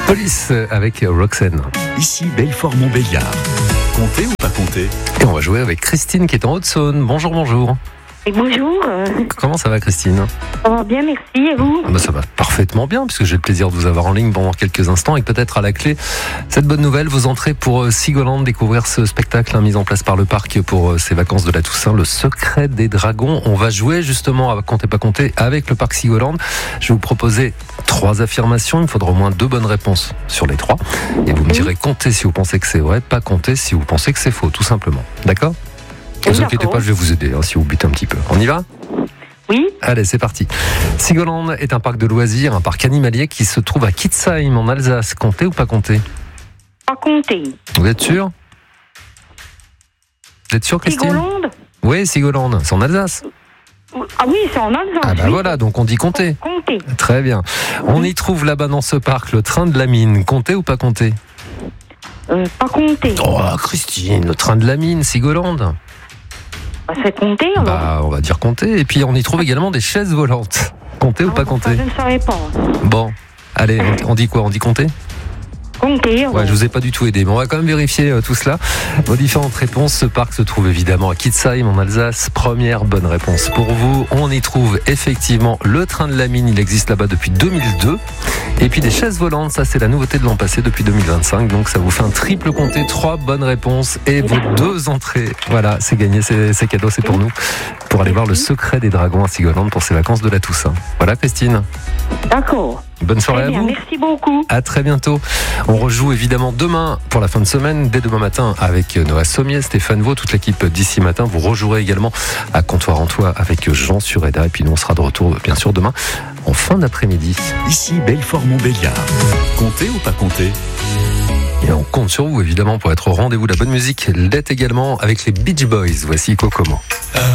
Police avec Roxane. Ici Belfort-Montbéliard. Comptez ou pas comptez? Et on va jouer avec Christine qui est en Haute-Saône. Bonjour, bonjour. Et bonjour. Comment ça va, Christine? Ça va bien, merci. Et vous? Ça va parfaitement bien, puisque j'ai le plaisir de vous avoir en ligne pendant quelques instants. Et peut-être à la clé, cette bonne nouvelle, vous entrez pour Sigoland, découvrir ce spectacle mis en place par le parc pour ces vacances de la Toussaint, le secret des dragons. On va jouer justement à Comptez pas compter avec le parc Sigoland. Je vais vous proposer 3 affirmations. Il me faudra au moins 2 bonnes réponses sur les 3. Et vous me direz comptez si vous pensez que c'est vrai, pas compter si vous pensez que c'est faux, tout simplement. D'accord ? Ne vous inquiétez pas, je vais vous aider si vous butez un petit peu. On y va ? Oui. Allez, c'est parti. Sigoland est un parc de loisirs, un parc animalier qui se trouve à Kitzheim, en Alsace. Comptez ou pas compter ? Pas compter. Vous êtes sûr ? Vous êtes sûr, Christine ? Sigoland ? Oui, Sigoland, c'est en Alsace. Ah oui, c'est en Alsace. Ah bah oui. voilà, donc on dit compter. Compter. Très bien. On y trouve là-bas dans ce parc le train de la mine. Comptez ou pas compter ? Pas compter. Oh, Christine, le train de la mine, Sigoland. Bah, c'est compter alors. Bah, on va dire compter. Et puis on y trouve également des chaises volantes. Compter ou pas Ça, compter ? je ne savais pas. Bon, allez, on dit quoi ? On dit compter ? Compter. alors. Ouais, je vous ai pas du tout aidé, mais on va quand même vérifier tout cela. Vos différentes réponses. Ce parc se trouve évidemment à Kitzheim, en Alsace. Première bonne réponse pour vous. On y trouve effectivement le train de la mine. Il existe là-bas depuis 2002. Et puis des chaises volantes, ça c'est la nouveauté de l'an passé depuis 2025. Donc ça vous fait un triple compté, 3 bonnes réponses et vos 2 entrées. Voilà, c'est gagné, c'est cadeau, c'est pour nous. Pour aller voir le secret des dragons à Sigoland pour ces vacances de la Toussaint. Voilà, Christine. D'accord. Bonne soirée Très bien, à vous. merci beaucoup. À très bientôt. On rejoue évidemment demain pour la fin de semaine, dès demain matin avec Noah Sommier, Stéphane Vaux, toute l'équipe d'ici matin. Vous rejouerez également à Comptoir en Toit avec Jean Sureda. Et puis nous, on sera de retour bien sûr demain en fin d'après-midi. Ici Belfort-Montbéliard. Comptez ou pas compter? Et on compte sur vous évidemment pour être au rendez-vous de la bonne musique. L'est également avec les Beach Boys. Voici Kokomo.